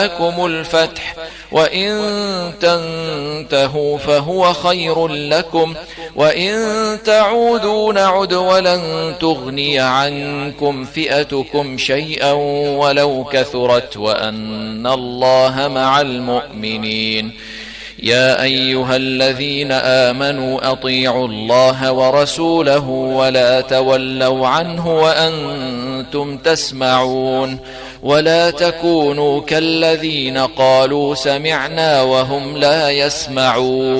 جاءكم الفتح وإن تنتهوا فهو خير لكم وإن تعودوا نعد ولن تغني عنكم فئتكم شيئا ولو كثرت وأن الله مع المؤمنين. يا أيها الذين آمنوا أطيعوا الله ورسوله ولا تولوا عنه وأنتم تسمعون ولا تكونوا كالذين قالوا سمعنا وهم لا يسمعون.